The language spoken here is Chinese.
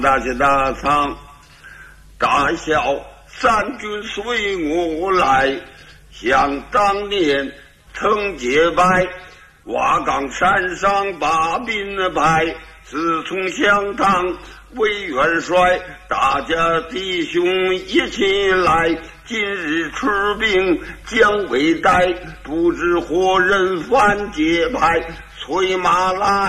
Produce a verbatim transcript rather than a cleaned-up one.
大起大仓，大笑三军随我来，想当年曾结拜，瓦岗山上把兵派，自从相当为元帅，大家弟兄一起来，今日出兵将未待，不知何人反结派，催马来